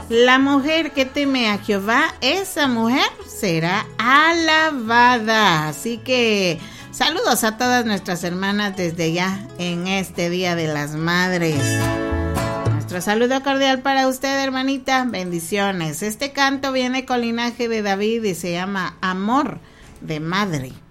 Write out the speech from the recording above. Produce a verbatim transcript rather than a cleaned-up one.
La mujer que teme a Jehová, esa mujer será alabada. Así que saludos a todas nuestras hermanas desde ya en este Día de las Madres. Nuestro saludo cordial para usted, hermanita. Bendiciones. Este canto viene con linaje de David y se llama Amor de Madre.